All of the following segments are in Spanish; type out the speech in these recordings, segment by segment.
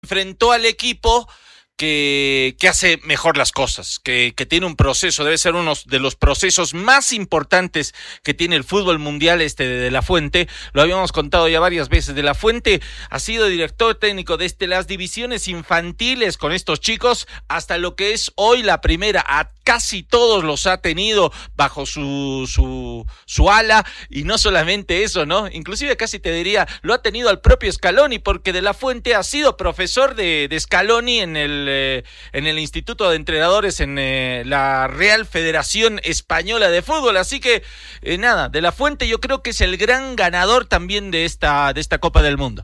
enfrentó al equipo que hace mejor las cosas, que tiene un proceso, debe ser uno de los procesos más importantes que tiene el fútbol mundial de La Fuente. Lo habíamos contado ya varias veces. De La Fuente ha sido director técnico desde las divisiones infantiles con estos chicos hasta lo que es hoy la primera. A casi todos los ha tenido bajo su ala, y no solamente eso, ¿no? Inclusive casi te diría, lo ha tenido al propio Scaloni, porque De La Fuente ha sido profesor de Scaloni en el Instituto de Entrenadores en la Real Federación Española de Fútbol. Así que nada, De La Fuente yo creo que es el gran ganador también de esta Copa del Mundo.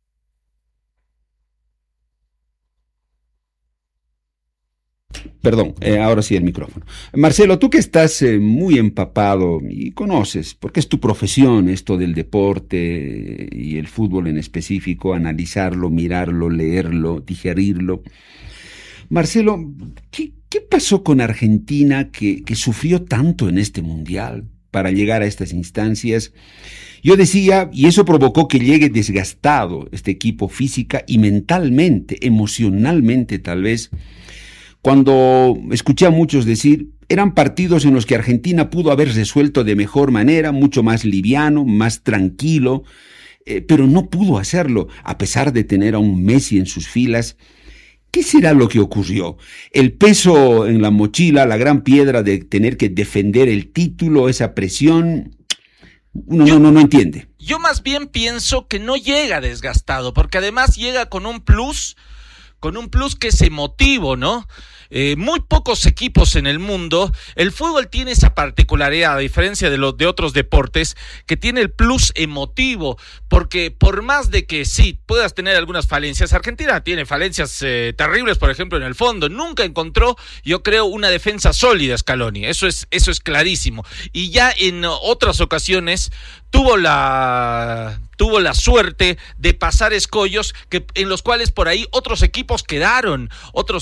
Perdón, ahora sí el micrófono. Marcelo, tú que estás muy empapado y conoces, porque es tu profesión esto del deporte y el fútbol en específico, analizarlo, mirarlo, leerlo, digerirlo. Marcelo, ¿qué pasó con Argentina que sufrió tanto en este mundial para llegar a estas instancias? Yo decía, y eso provocó que llegue desgastado este equipo física y mentalmente, emocionalmente tal vez. Cuando escuché a muchos decir, eran partidos en los que Argentina pudo haber resuelto de mejor manera, mucho más liviano, más tranquilo, pero no pudo hacerlo, a pesar de tener a un Messi en sus filas. ¿Qué será lo que ocurrió? ¿El peso en la mochila, la gran piedra de tener que defender el título, esa presión? Uno no entiende. Yo más bien pienso que no llega desgastado, porque además llega con un plus que es emotivo, ¿no? Muy pocos equipos en el mundo, el fútbol tiene esa particularidad, a diferencia de otros deportes, que tiene el plus emotivo, porque por más de que sí, puedas tener algunas falencias, Argentina tiene falencias terribles, por ejemplo, en el fondo, nunca encontró, yo creo, una defensa sólida Scaloni, eso es clarísimo, y ya en otras ocasiones tuvo la suerte de pasar escollos en los cuales por ahí otros equipos quedaron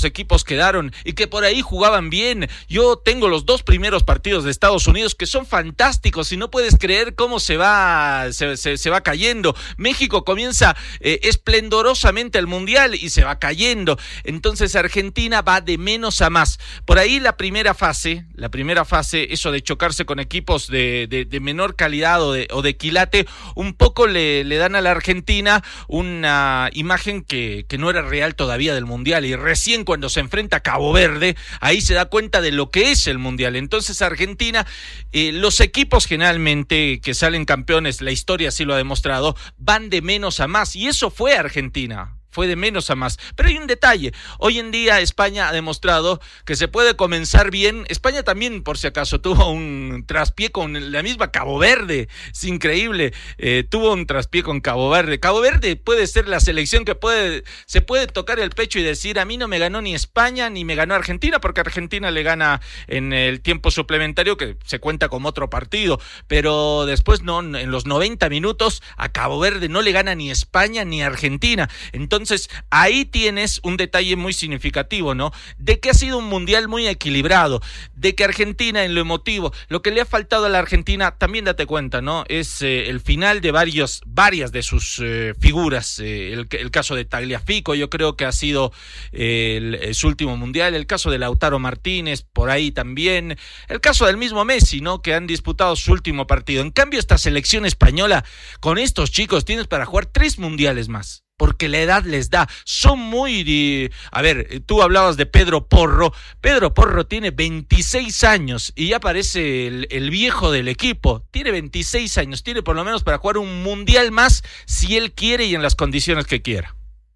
y que por ahí jugaban bien. Yo tengo los 2 primeros partidos de Estados Unidos que son fantásticos y no puedes creer cómo se va cayendo. México comienza esplendorosamente el mundial y se va cayendo. Entonces Argentina va de menos a más. Por ahí la primera fase, eso de chocarse con equipos de menor calidad o de quilate, un poco le dan a la Argentina una imagen que no era real todavía del mundial, y recién cuando se enfrenta a Cabo Verde, ahí se da cuenta de lo que es el mundial. Entonces Argentina, los equipos generalmente que salen campeones, la historia así lo ha demostrado, van de menos a más, y eso fue Argentina. Fue de menos a más. Pero hay un detalle. Hoy en día España ha demostrado que se puede comenzar bien. España también, por si acaso, tuvo un traspié con la misma Cabo Verde. Es increíble. Tuvo un traspié con Cabo Verde. Cabo Verde puede ser la selección que se puede tocar el pecho y decir, a mí no me ganó ni España ni me ganó Argentina, porque Argentina le gana en el tiempo suplementario, que se cuenta como otro partido. Pero después no, en los 90 minutos a Cabo Verde no le gana ni España ni Argentina. Entonces ahí tienes un detalle muy significativo, ¿no? De que ha sido un mundial muy equilibrado, de que Argentina en lo emotivo, lo que le ha faltado a la Argentina, también date cuenta, ¿no? Es el final de varias de sus figuras, el caso de Tagliafico, yo creo que ha sido su último mundial, el caso de Lautaro Martínez, por ahí también, el caso del mismo Messi, ¿no? Que han disputado su último partido. En cambio, esta selección española, con estos chicos, tienes para jugar 3 mundiales más, porque la edad les da, son muy... A ver, tú hablabas de Pedro Porro tiene 26 años y ya parece el viejo del equipo, tiene 26 años, tiene por lo menos para jugar un mundial más si él quiere y en las condiciones que quiera.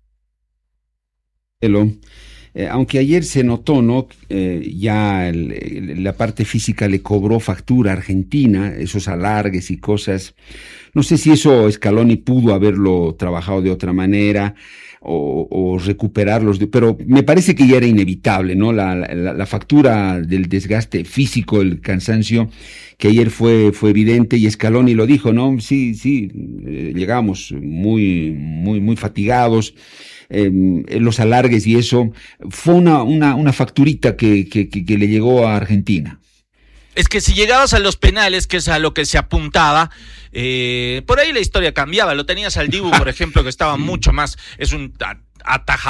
Aunque ayer se notó, ¿no? Ya la parte física le cobró factura a Argentina, esos alargues y cosas. No sé si eso Scaloni pudo haberlo trabajado de otra manera o recuperarlos, pero me parece que ya era inevitable, ¿no? La factura del desgaste físico, el cansancio, que ayer fue evidente, y Scaloni lo dijo, ¿no? Sí, llegamos muy fatigados. Los alargues y eso, fue una facturita que le llegó a Argentina. Es que si llegabas a los penales, que es a lo que se apuntaba, por ahí la historia cambiaba. Lo tenías al Dibu, por ejemplo, que estaba mucho más, es un atajador